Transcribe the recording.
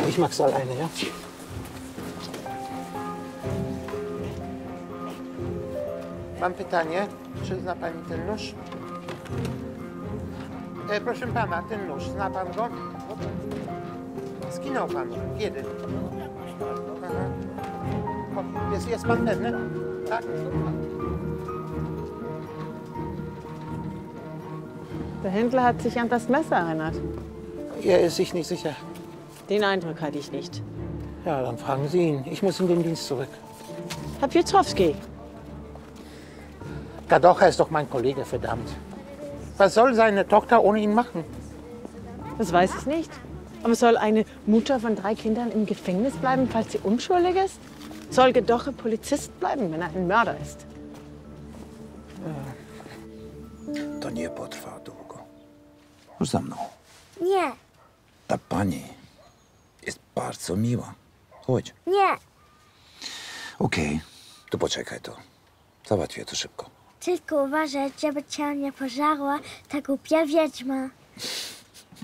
Ich mach's alleine, ja? Mam pytanie. Czy zna pani ten nóż? Proszę pana, ten nóż, zna pan go? Skinął pan. Kiedy? Aha. Jest pan pewny? Tak? Der Händler hat sich an das Messer erinnert. Er ist sich nicht sicher. Den Eindruck hatte ich nicht. Ja, dann fragen Sie ihn. Ich muss in den Dienst zurück. Herr Piotrowski. Gadocha ist doch mein Kollege, verdammt. Was soll seine Tochter ohne ihn machen? Das weiß ich nicht. Aber soll eine Mutter von 3 Kindern im Gefängnis bleiben, falls sie unschuldig ist? Soll Gadocha Polizist bleiben, wenn er ein Mörder ist? To nie potrwa długo. Chodź za mną. Nie, Ta pani jest bardzo miła. Chodź. nie. Okej, to poczekaj to. Załatwię to szybko. Tylko uważaj, żeby cię nie pożarła ta głupia wiedźma.